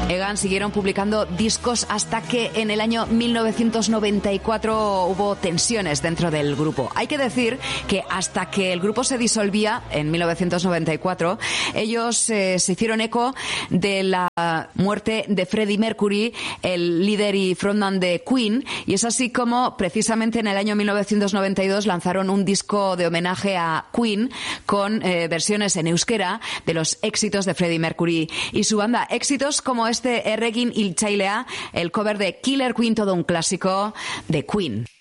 Egan siguieron publicando discos hasta que en el año 1994 hubo tensiones dentro del grupo. Hay que decir que hasta que el grupo se disolvía en 1994, ellos se hicieron eco de la muerte de Freddie Mercury, el líder y frontman de Queen, y es así como precisamente en el año 1992 lanzaron un disco de homenaje a Queen con versiones en euskera de los éxitos de Freddie Mercury y su banda. Éxitos como este Erregin Hiltzailea, el cover de Killer Queen, todo un clásico de Queen.